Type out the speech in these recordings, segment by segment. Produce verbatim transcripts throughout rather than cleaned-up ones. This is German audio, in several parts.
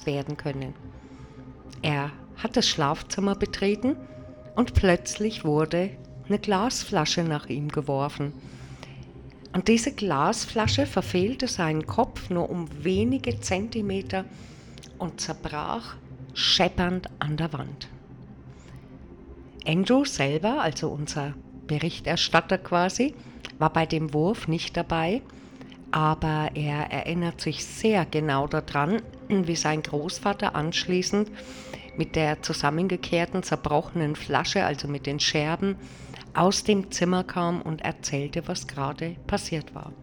gelöst werden können. Er hat das Schlafzimmer betreten und plötzlich wurde eine Glasflasche nach ihm geworfen. Und diese Glasflasche verfehlte seinen Kopf nur um wenige Zentimeter und zerbrach scheppernd an der Wand. Andrew selber, also unser Berichterstatter quasi, war bei dem Wurf nicht dabei, aber er erinnert sich sehr genau daran, wie sein Großvater anschließend mit der zusammengekehrten, zerbrochenen Flasche, also mit den Scherben, aus dem Zimmer kam und erzählte, was gerade passiert war.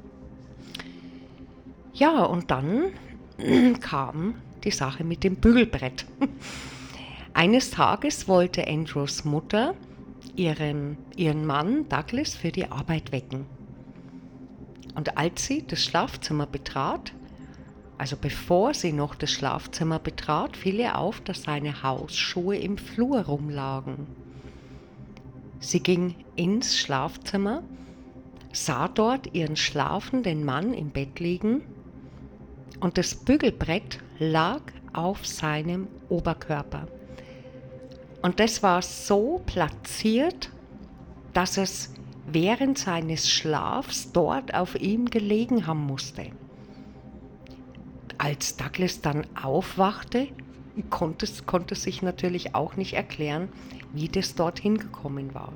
Ja, und dann kam die Sache mit dem Bügelbrett. Eines Tages wollte Andrews Mutter ihren, ihren Mann Douglas für die Arbeit wecken. Und als sie das Schlafzimmer betrat, also bevor sie noch das Schlafzimmer betrat, fiel ihr auf, dass seine Hausschuhe im Flur rumlagen. Sie ging ins Schlafzimmer, sah dort ihren schlafenden Mann im Bett liegen und das Bügelbrett lag auf seinem Oberkörper. Und das war so platziert, dass es während seines Schlafs dort auf ihm gelegen haben musste. Als Douglas dann aufwachte, konnte, konnte sich natürlich auch nicht erklären, wie das dorthin gekommen war.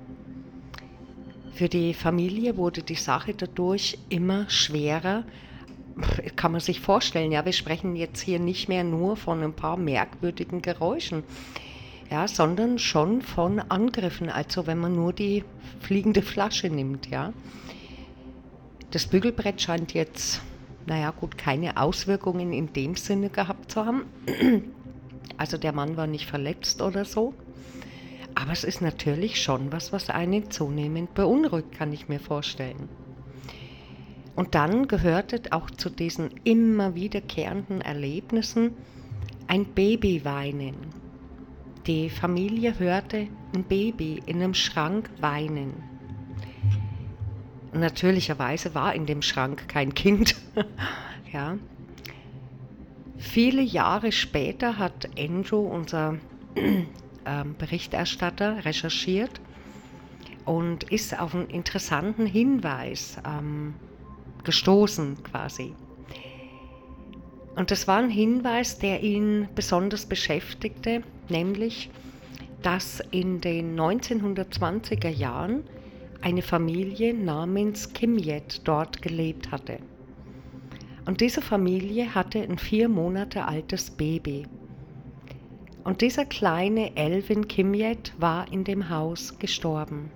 Für die Familie wurde die Sache dadurch immer schwerer. Kann man sich vorstellen, ja, wir sprechen jetzt hier nicht mehr nur von ein paar merkwürdigen Geräuschen, ja, sondern schon von Angriffen, also wenn man nur die fliegende Flasche nimmt, ja. Das Bügelbrett scheint jetzt, naja gut, keine Auswirkungen in dem Sinne gehabt zu haben. Also der Mann war nicht verletzt oder so. Aber es ist natürlich schon was, was einen zunehmend beunruhigt, kann ich mir vorstellen. Und dann gehörte auch zu diesen immer wiederkehrenden Erlebnissen ein Babyweinen. Die Familie hörte ein Baby in einem Schrank weinen. Und natürlicherweise war in dem Schrank kein Kind. Ja. Viele Jahre später hat Andrew, unser äh, Berichterstatter, recherchiert und ist auf einen interessanten Hinweis ähm, gestoßen quasi. Und das war ein Hinweis, der ihn besonders beschäftigte, nämlich, dass in den neunzehnhundertzwanziger Jahren eine Familie namens Kimyet dort gelebt hatte. Und diese Familie hatte ein vier Monate altes Baby. Und dieser kleine Alvin Kimyet war in dem Haus gestorben.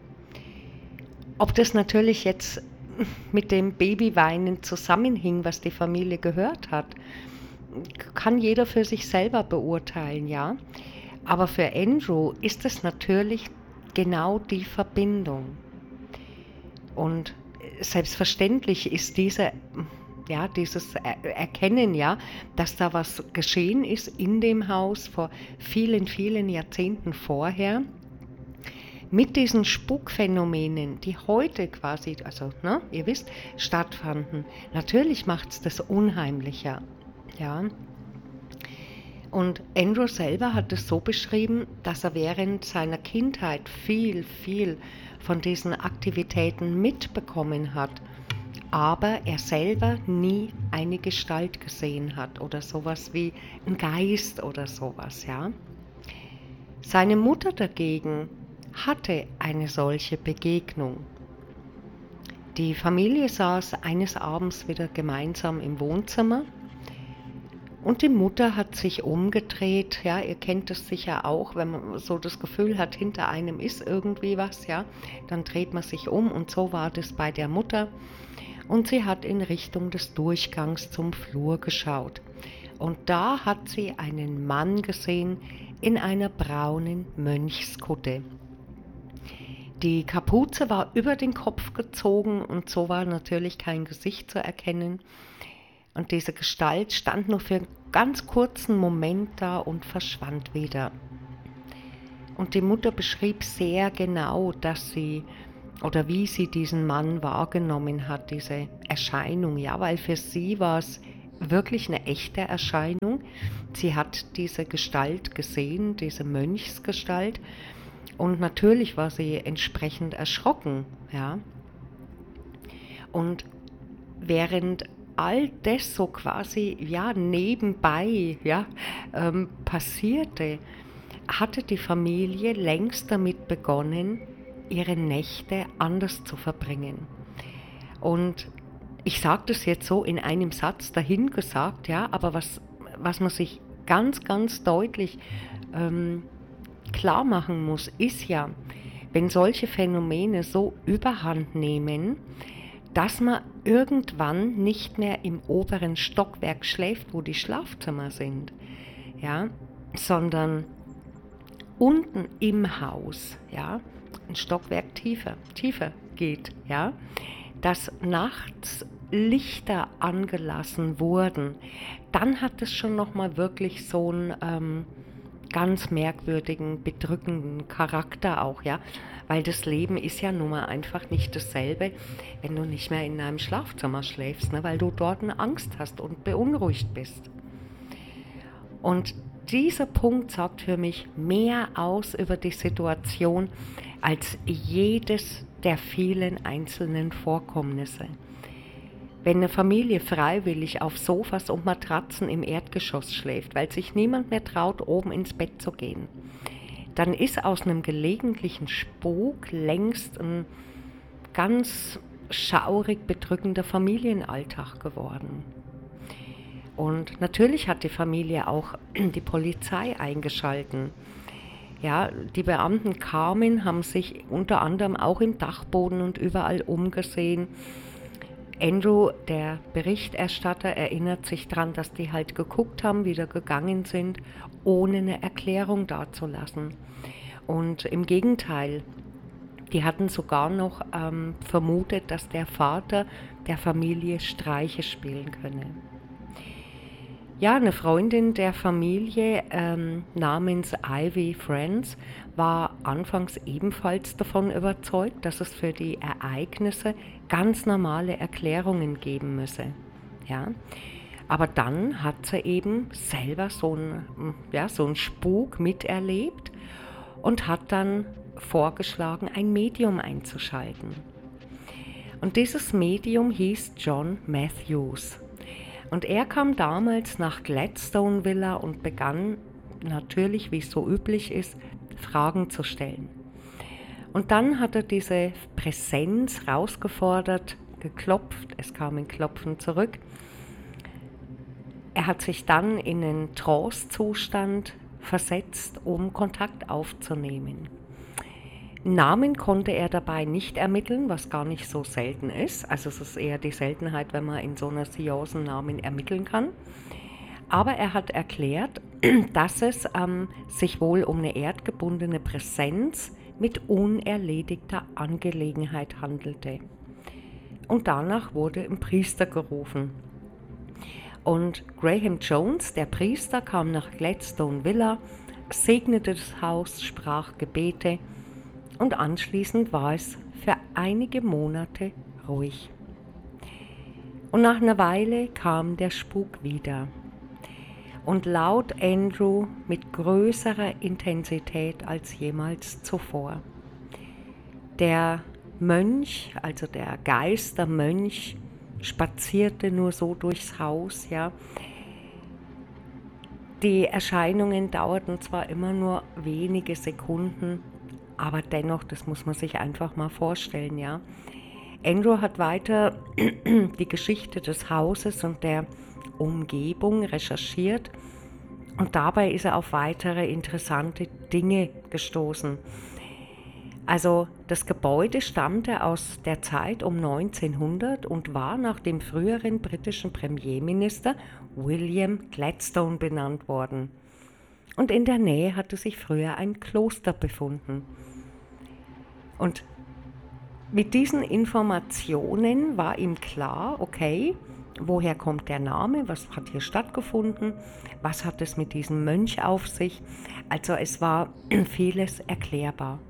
Ob das natürlich jetzt mit dem Babyweinen zusammenhing, was die Familie gehört hat, kann jeder für sich selber beurteilen, ja. Aber für Andrew ist es natürlich genau die Verbindung. Und selbstverständlich ist diese, ja, dieses Erkennen, ja, dass da was geschehen ist in dem Haus vor vielen, vielen Jahrzehnten vorher, mit diesen Spukphänomenen, die heute quasi, also, ne, ihr wisst, stattfanden. Natürlich macht es das unheimlicher, ja. Und Andrew selber hat es so beschrieben, dass er während seiner Kindheit viel, viel von diesen Aktivitäten mitbekommen hat, aber er selber nie eine Gestalt gesehen hat oder sowas wie ein Geist oder sowas, ja. Seine Mutter dagegen hatte eine solche Begegnung. Die Familie saß eines Abends wieder gemeinsam im Wohnzimmer und die Mutter hat sich umgedreht. Ja, ihr kennt es sicher auch, wenn man so das Gefühl hat, hinter einem ist irgendwie was, ja, dann dreht man sich um und so war das bei der Mutter. Und sie hat in Richtung des Durchgangs zum Flur geschaut. Und da hat sie einen Mann gesehen in einer braunen Mönchskutte. Die Kapuze war über den Kopf gezogen und so war natürlich kein Gesicht zu erkennen. Und diese Gestalt stand nur für einen ganz kurzen Moment da und verschwand wieder. Und die Mutter beschrieb sehr genau, dass sie oder wie sie diesen Mann wahrgenommen hat, diese Erscheinung. Ja, weil für sie war es wirklich eine echte Erscheinung. Sie hat diese Gestalt gesehen, diese Mönchsgestalt, und natürlich war sie entsprechend erschrocken, ja. Und während all das so quasi, ja, nebenbei, ja, ähm, passierte, hatte die Familie längst damit begonnen, ihre Nächte anders zu verbringen. Und ich sage das jetzt so in einem Satz dahingesagt, ja, aber was, was man sich ganz, ganz deutlich ähm, klar machen muss, ist ja, wenn solche Phänomene so überhand nehmen, dass man irgendwann nicht mehr im oberen Stockwerk schläft, wo die Schlafzimmer sind, ja, sondern unten im Haus, ja, ein Stockwerk tiefer, tiefer geht, ja, dass nachts Lichter angelassen wurden, dann hat es schon nochmal wirklich so einen ähm, ganz merkwürdigen, bedrückenden Charakter auch, ja, weil das Leben ist ja nun mal einfach nicht dasselbe, wenn du nicht mehr in deinem Schlafzimmer schläfst, ne, weil du dort eine Angst hast und beunruhigt bist. Und dieser Punkt sagt für mich mehr aus über die Situation als jedes der vielen einzelnen Vorkommnisse. Wenn eine Familie freiwillig auf Sofas und Matratzen im Erdgeschoss schläft, weil sich niemand mehr traut, oben ins Bett zu gehen, dann ist aus einem gelegentlichen Spuk längst ein ganz schaurig bedrückender Familienalltag geworden. Und natürlich hat die Familie auch die Polizei eingeschalten. Ja, die Beamten kamen, haben sich unter anderem auch im Dachboden und überall umgesehen. Andrew, der Berichterstatter, erinnert sich daran, dass die halt geguckt haben, wieder gegangen sind, ohne eine Erklärung dazulassen. Und im Gegenteil, die hatten sogar noch ähm, vermutet, dass der Vater der Familie Streiche spielen könne. Ja, eine Freundin der Familie ähm, namens Ivy Friends war anfangs ebenfalls davon überzeugt, dass es für die Ereignisse ganz normale Erklärungen geben müsse. Ja? Aber dann hat sie eben selber so einen, ja, so einen Spuk miterlebt und hat dann vorgeschlagen, ein Medium einzuschalten. Und dieses Medium hieß John Matthews. Und er kam damals nach Gladstone Villa und begann natürlich, wie es so üblich ist, Fragen zu stellen. Und dann hat er diese Präsenz rausgefordert, geklopft, es kam ein Klopfen zurück. Er hat sich dann in einen Trance-Zustand versetzt, um Kontakt aufzunehmen. Namen konnte er dabei nicht ermitteln, was gar nicht so selten ist. Also es ist eher die Seltenheit, wenn man in so einer Seance einen Namen ermitteln kann. Aber er hat erklärt, dass es ähm, sich wohl um eine erdgebundene Präsenz mit unerledigter Angelegenheit handelte. Und danach wurde ein Priester gerufen. Und Graham Jones, der Priester, kam nach Gladstone Villa, segnete das Haus, sprach Gebete, und anschließend war es für einige Monate ruhig. Und nach einer Weile kam der Spuk wieder. Und laut Andrew mit größerer Intensität als jemals zuvor. Der Mönch, also der Geistermönch, spazierte nur so durchs Haus, ja. Die Erscheinungen dauerten zwar immer nur wenige Sekunden, aber dennoch, das muss man sich einfach mal vorstellen, ja. Andrew hat weiter die Geschichte des Hauses und der Umgebung recherchiert und dabei ist er auf weitere interessante Dinge gestoßen. Also das Gebäude stammte aus der Zeit um neunzehnhundert und war nach dem früheren britischen Premierminister William Gladstone benannt worden. Und in der Nähe hatte sich früher ein Kloster befunden. Und mit diesen Informationen war ihm klar, okay, woher kommt der Name, was hat hier stattgefunden, was hat es mit diesem Mönch auf sich. Also es war vieles erklärbar.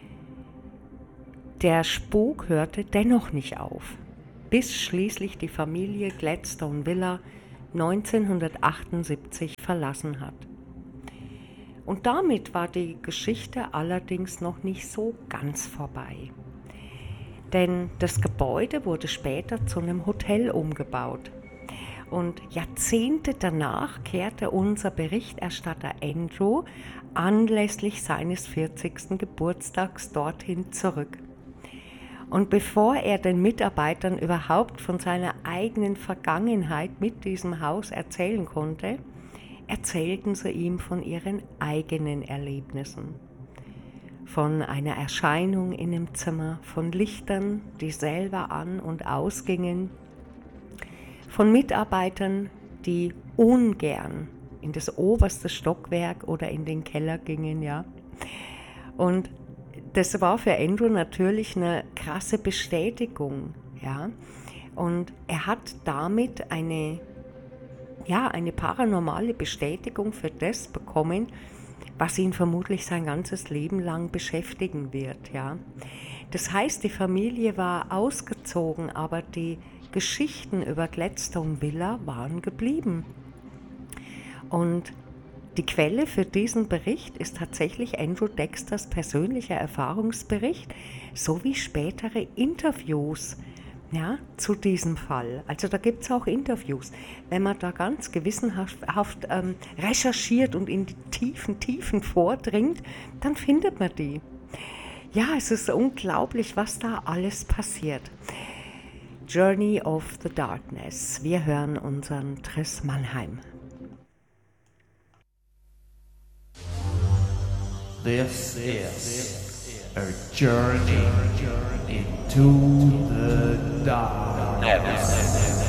Der Spuk hörte dennoch nicht auf, bis schließlich die Familie Gladstone Villa neunzehnhundertachtundsiebzig verlassen hat. Und damit war die Geschichte allerdings noch nicht so ganz vorbei. Denn das Gebäude wurde später zu einem Hotel umgebaut. Und Jahrzehnte danach kehrte unser Berichterstatter Andrew anlässlich seines vierzigsten Geburtstags dorthin zurück. Und bevor er den Mitarbeitern überhaupt von seiner eigenen Vergangenheit mit diesem Haus erzählen konnte, erzählten sie ihm von ihren eigenen Erlebnissen. Von einer Erscheinung in dem Zimmer, von Lichtern, die selber an- und ausgingen, von Mitarbeitern, die ungern in das oberste Stockwerk oder in den Keller gingen, ja. Und das war für Andrew natürlich eine krasse Bestätigung, ja. Und er hat damit eine, ja, eine paranormale Bestätigung für das bekommen, was ihn vermutlich sein ganzes Leben lang beschäftigen wird, ja. Das heißt, die Familie war ausgezogen, aber die Geschichten über Gladstone Villa waren geblieben. Und die Quelle für diesen Bericht ist tatsächlich Andrew Dexters persönlicher Erfahrungsbericht sowie spätere Interviews, ja, zu diesem Fall. Also da gibt es auch Interviews. Wenn man da ganz gewissenhaft ähm, recherchiert und in die tiefen Tiefen vordringt, dann findet man die. Ja, es ist unglaublich, was da alles passiert. Journey of the Darkness. Wir hören unseren Triss Mannheim. This is a journey into the darkness.